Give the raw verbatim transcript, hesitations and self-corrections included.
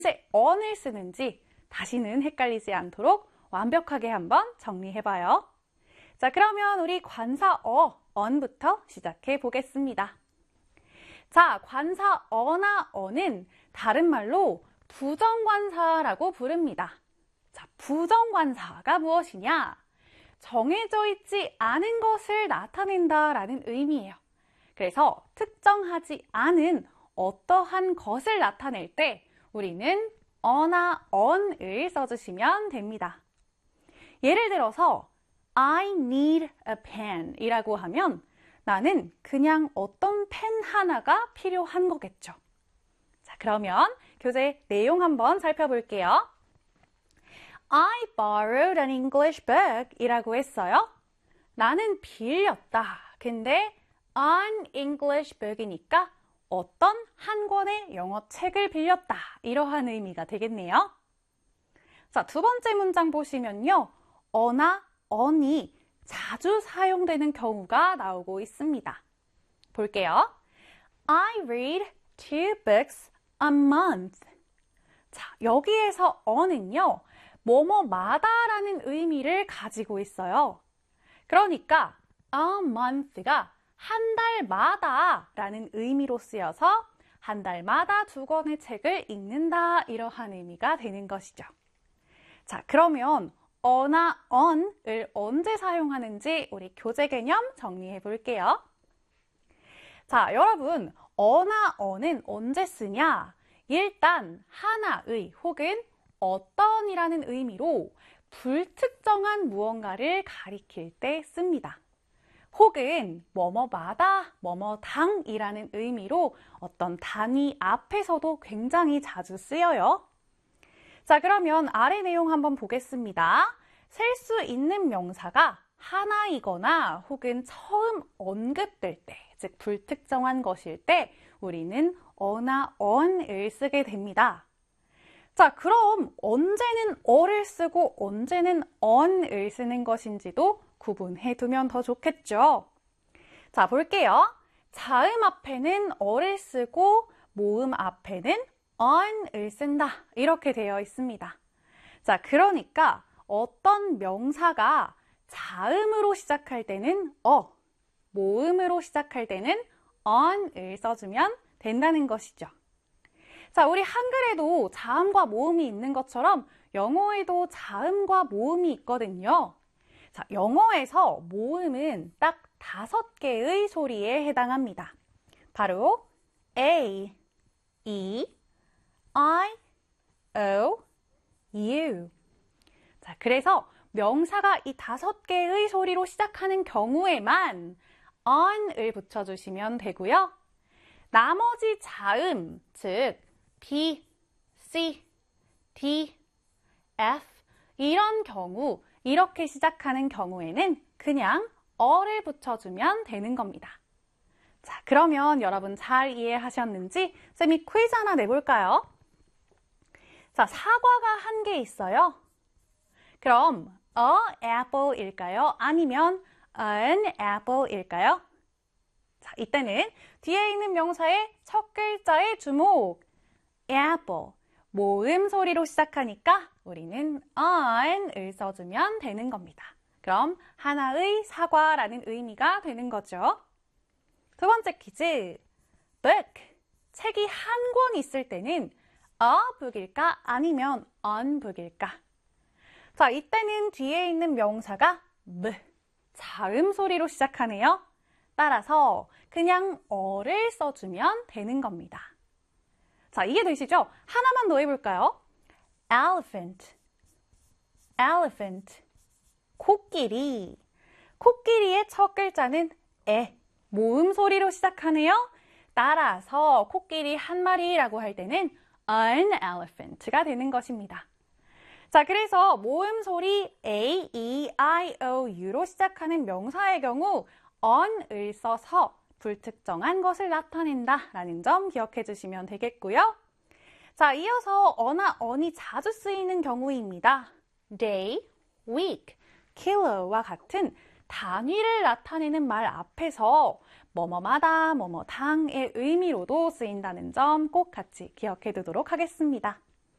언제 on을 쓰는지 다시는 헷갈리지 않도록 완벽하게 한번 정리해봐요. 자, 그러면 우리 관사 어, on부터 시작해 보겠습니다. 자, 관사 어나 on은 다른 말로 부정관사라고 부릅니다. 자, 부정관사가 무엇이냐? 정해져 있지 않은 것을 나타낸다라는 의미예요. 그래서 특정하지 않은 어떠한 것을 나타낼 때 우리는 어나 on을 써주시면 됩니다. 예를 들어서 I need a pen 이라고 하면 나는 그냥 어떤 펜 하나가 필요한 거겠죠. 자, 그러면 교재 내용 한번 살펴볼게요. I borrowed an English book 이라고 했어요. 나는 빌렸다. 근데 an English book이니까 어떤 한 권의 영어 책을 빌렸다. 이러한 의미가 되겠네요. 자, 두 번째 문장 보시면요. 어나 on이 자주 사용되는 경우가 나오고 있습니다. 볼게요. I read two books a month. 자, 여기에서 on은요. 뭐뭐마다 라는 의미를 가지고 있어요. 그러니까 a month가 한 달마다 라는 의미로 쓰여서 한 달마다 두 권의 책을 읽는다 이러한 의미가 되는 것이죠. 자, 그러면 어나 on을 언제 사용하는지 우리 교재 개념 정리해 볼게요. 자, 여러분 어나 on은 언제 쓰냐? 일단 하나의 혹은 어떤이라는 의미로 불특정한 무언가를 가리킬 때 씁니다. 혹은 뭐뭐마다, 뭐뭐당이라는 의미로 어떤 단위 앞에서도 굉장히 자주 쓰여요. 자, 그러면 아래 내용 한번 보겠습니다. 셀 수 있는 명사가 하나이거나 혹은 처음 언급될 때, 즉 불특정한 것일 때 우리는 어나 on을 쓰게 됩니다. 자, 그럼 언제는 어를 쓰고 언제는 on을 쓰는 것인지도 구분해 두면 더 좋겠죠. 자, 볼게요. 자음 앞에는 어를 쓰고 모음 앞에는 on을 쓴다. 이렇게 되어 있습니다. 자, 그러니까 어떤 명사가 자음으로 시작할 때는 어, 모음으로 시작할 때는 on을 써주면 된다는 것이죠. 자, 우리 한글에도 자음과 모음이 있는 것처럼 영어에도 자음과 모음이 있거든요. 자, 영어에서 모음은 딱 다섯 개의 소리에 해당합니다. 바로 A, E, I, O, U. 자, 그래서 명사가 이 다섯 개의 소리로 시작하는 경우에만 on을 붙여주시면 되고요. 나머지 자음, 즉 B, C, D, F 이런 경우, 이렇게 시작하는 경우에는 그냥 어를 붙여주면 되는 겁니다. 자, 그러면 여러분 잘 이해하셨는지 쌤이 퀴즈 하나 내볼까요? 자, 사과가 한 개 있어요. 그럼 a apple일까요? 아니면 an apple일까요? 자, 이때는 뒤에 있는 명사의 첫 글자의 주목. apple, 모음 소리로 시작하니까 우리는 an을 써주면 되는 겁니다. 그럼 하나의 사과라는 의미가 되는 거죠. 두 번째 퀴즈. book, 책이 한 권 있을 때는 a book일까? 아니면 an book일까? 자, 이때는 뒤에 있는 명사가 b, 자음 소리로 시작하네요. 따라서 그냥 어를 써주면 되는 겁니다. 자, 이해되시죠? 하나만 더 해볼까요? elephant, elephant, 코끼리. 코끼리의 첫 글자는 에, 모음 소리로 시작하네요. 따라서 코끼리 한 마리라고 할 때는 an elephant가 되는 것입니다. 자, 그래서 모음 소리 A, E, I, O, U로 시작하는 명사의 경우 on을 써서 불특정한 것을 나타낸다 라는 점 기억해 주시면 되겠고요. 자, 이어서 어나 on이 자주 쓰이는 경우입니다. day, week, kilo와 같은 단위를 나타내는 말 앞에서 뭐뭐마다, 뭐뭐당의 의미로도 쓰인다는 점 꼭 같이 기억해 두도록 하겠습니다.